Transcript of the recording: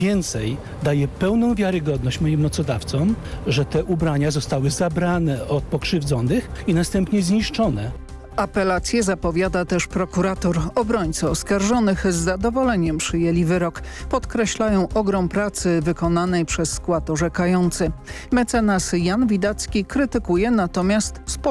Więcej, daje pełną wiarygodność moim mocodawcom, że te ubrania zostały zabrane od pokrzywdzonych i następnie zniszczone. Apelację zapowiada też prokurator. Obrońcy oskarżonych z zadowoleniem przyjęli wyrok. Podkreślają ogrom pracy wykonanej przez skład orzekający. Mecenas Jan Widacki krytykuje natomiast sposób